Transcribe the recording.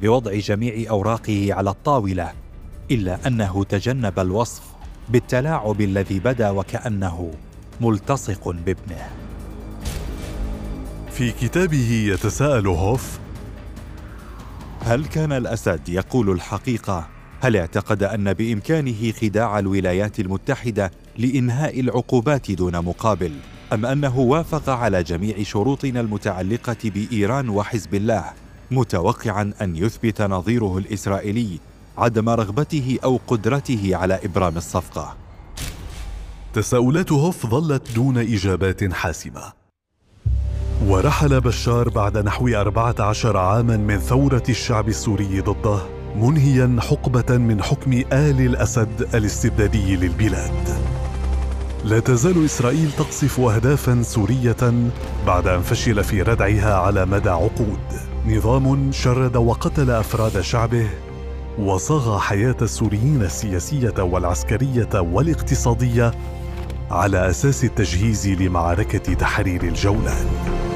بوضع جميع أوراقه على الطاولة، إلا أنه تجنب الوصف بالتلاعب الذي بدا وكأنه ملتصق بابنه. في كتابه يتساءل هوف: هل كان الأسد يقول الحقيقة؟ هل اعتقد أن بإمكانه خداع الولايات المتحدة لإنهاء العقوبات دون مقابل؟ أم أنه وافق على جميع شروطنا المتعلقة بإيران وحزب الله، متوقعاً أن يثبت نظيره الإسرائيلي عدم رغبته أو قدرته على إبرام الصفقة؟ تساؤلات هوف ظلت دون إجابات حاسمة. ورحل بشار بعد نحو 14 عاماً من ثورة الشعب السوري ضده، منهياً حقبة من حكم آل الأسد الاستبدادي للبلاد. لا تزال إسرائيل تقصف أهدافاً سورية بعد أن فشل في ردعها على مدى عقود. نظام شرد وقتل أفراد شعبه وصاغ حياة السوريين السياسية والعسكرية والاقتصادية على أساس التجهيز لمعركة تحرير الجولان.